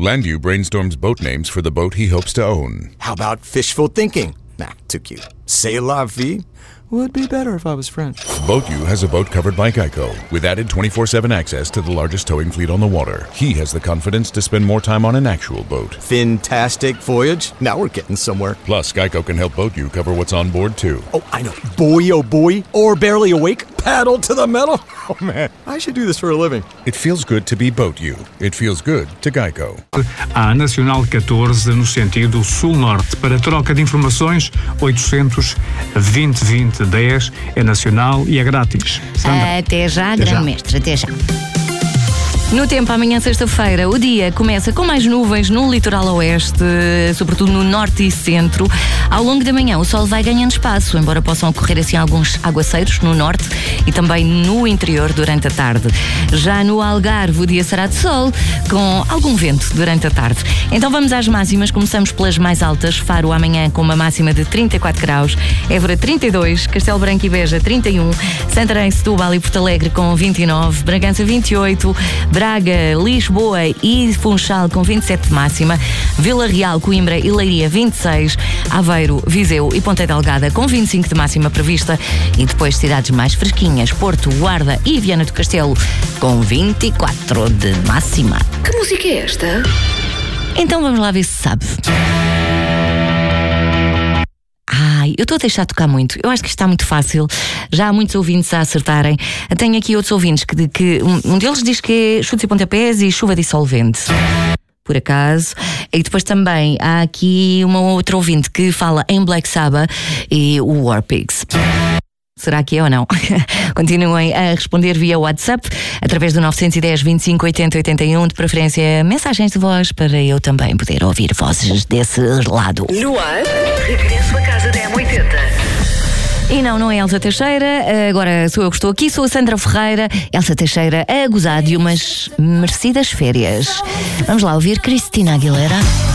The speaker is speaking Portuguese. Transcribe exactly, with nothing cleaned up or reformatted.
Landu brainstorms boat names for the boat he hopes to own. How about fishful thinking? Nah, too cute. C'est la vie? Would be better if I was French. BoatU has a boat covered by Geico, with added twenty-four seven access to the largest towing fleet on the water. He has the confidence to spend more time on an actual boat. Fantastic voyage. Now we're getting somewhere. Plus, Geico can help BoatU cover what's on board, too. Oh, I know. Boy, oh boy. Or barely awake. Paddle to the metal. Oh, man. I should do this for a living. It feels good to be BoatU. It feels good to Geico. À Nacional catorze, no sentido sul-norte. Para troca de informações, oitocentos, vinte, vinte, dez, é nacional e é grátis. Sandra. Até já, Até grande já. mestre, até já. No tempo, amanhã sexta-feira, o dia começa com mais nuvens no litoral oeste, sobretudo no norte e centro. Ao longo da manhã, o sol vai ganhando espaço, embora possam ocorrer assim alguns aguaceiros no norte e também no interior durante a tarde. Já no Algarve, o dia será de sol, com algum vento durante a tarde. Então vamos às máximas. Começamos pelas mais altas. Faro amanhã com uma máxima de trinta e quatro graus, Évora trinta e dois, Castelo Branco e Beja trinta e um, Santarém, Setúbal e Porto Alegre com vinte e nove, Bragança vinte e oito, Braga, Lisboa e Funchal com vinte e sete de máxima, Vila Real, Coimbra e Leiria vinte e seis, Aveiro, Viseu e Ponta Delgada com vinte e cinco de máxima prevista e depois cidades mais fresquinhas, Porto, Guarda e Viana do Castelo com vinte e quatro de máxima. Que música é esta? Então vamos lá ver se sabe. Ai, eu estou a deixar tocar muito. Eu acho que isto está muito fácil. Já há muitos ouvintes a acertarem. Tenho aqui outros ouvintes que, que um, um deles diz que é chutes e pontapés e chuva dissolvente. Por acaso. E depois também há aqui uma outra ouvinte que fala em Black Sabbath e o War Pigs. Será que é ou não? Continuem a responder via WhatsApp através do nove um zero, vinte e cinco, oitenta, oitenta e um, de preferência mensagens de voz para eu também poder ouvir vozes desse lado. No ar, regresso a casa da M oitenta. E não, não é Elsa Teixeira, agora sou eu que estou aqui, sou a Sandra Ferreira. Elsa Teixeira a gozar de umas merecidas férias. Vamos lá ouvir Cristina Aguilera.